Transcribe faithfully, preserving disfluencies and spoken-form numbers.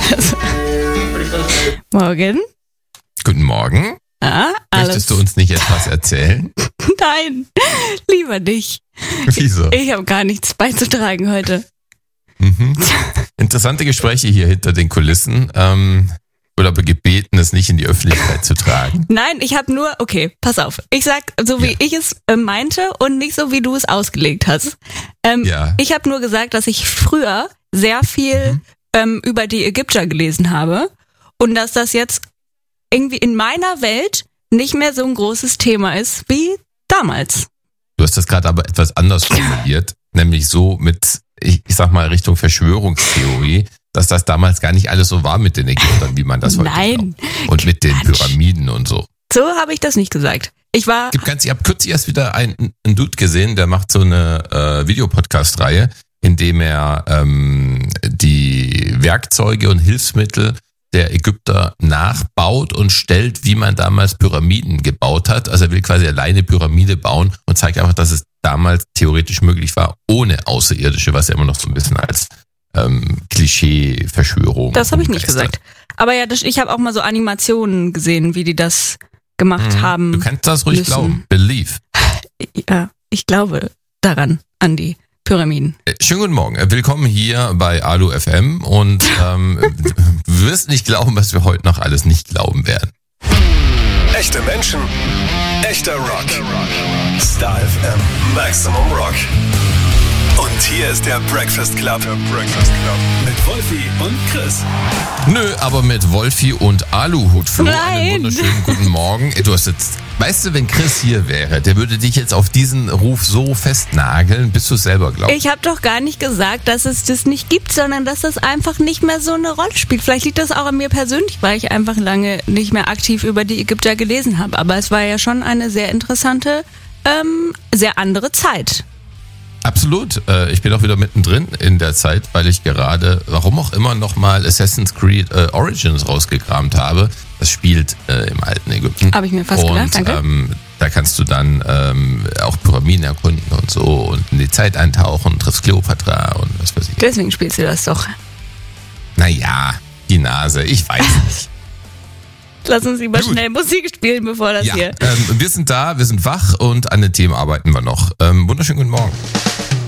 Morgen. Guten Morgen. Ah, alles. Möchtest du uns nicht etwas erzählen? Nein, lieber nicht. Wieso? Ich, ich habe gar nichts beizutragen heute. Mhm. Interessante Gespräche hier hinter den Kulissen. Ähm, ich wurde aber gebeten, es nicht in die Öffentlichkeit zu tragen. Nein, ich habe nur, okay, pass auf. Ich sag so, wie Ja. ich es äh, meinte und nicht so, wie du es ausgelegt hast. Ähm, Ja. Ich habe nur gesagt, dass ich früher sehr viel Mhm. ähm, über die Ägypter gelesen habe und dass das jetzt irgendwie in meiner Welt nicht mehr so ein großes Thema ist wie damals. Du hast das gerade aber etwas anders formuliert, nämlich so mit, ich, ich sag mal, Richtung Verschwörungstheorie, dass das damals gar nicht alles so war mit den Ägyptern, wie man das heute Nein. glaubt. Und mit den Quatsch. Pyramiden und so. So habe ich das nicht gesagt. Ich war, Gibt ganz, ich habe kürzlich erst wieder einen, einen Dude gesehen, der macht so eine äh, Videopodcast-Reihe, in dem er ähm, die Werkzeuge und Hilfsmittel der Ägypter nachbaut und stellt, wie man damals Pyramiden gebaut hat. Also er will quasi alleine Pyramide bauen und zeigt einfach, dass es damals theoretisch möglich war, ohne Außerirdische, was ja immer noch so ein bisschen als ähm, Klischee-Verschwörung. das habe ich nicht umgeistert. gesagt. Aber ja, das, ich habe auch mal so Animationen gesehen, wie die das gemacht Mhm. haben. Du kannst das ruhig müssen. glauben. Believe. Ja, ich glaube daran, an die Pyramiden. Äh, Schönen guten Morgen. Äh, Willkommen hier bei Alu F M und ähm, du wirst nicht glauben, was wir heute noch alles nicht glauben werden. Echte Menschen, echter Rock. Star F M, Maximum Rock. Und hier ist der Breakfast Club. Der Breakfast Club. Mit Wolfi und Chris. Nö, aber mit Wolfi und Aluhut Flo. Nein. Einen wunderschönen guten Morgen. Äh, Du hast jetzt, weißt du, wenn Chris hier wäre, der würde dich jetzt auf diesen Ruf so festnageln, bis du es selber glaubst. Ich habe doch gar nicht gesagt, dass es das nicht gibt, sondern dass das einfach nicht mehr so eine Rolle spielt. Vielleicht liegt das auch an mir persönlich, weil ich einfach lange nicht mehr aktiv über die Ägypter gelesen habe. Aber es war ja schon eine sehr interessante, ähm, sehr andere Zeit. Absolut. Äh, Ich bin auch wieder mittendrin in der Zeit, weil ich gerade, warum auch immer, nochmal Assassin's Creed äh, Origins rausgekramt habe. Das spielt äh, im alten Ägypten. Habe ich mir fast und, gedacht, danke. Ähm, da kannst du dann ähm, auch Pyramiden erkunden und so und in die Zeit eintauchen, triffst Kleopatra und was weiß ich. Deswegen spielst du das doch. Naja, die Nase, ich weiß nicht. Lass uns lieber Gut. schnell Musik spielen, bevor das Ja, hier... ähm, wir sind da, wir sind wach und an den Themen arbeiten wir noch. Ähm, wunderschönen guten Morgen.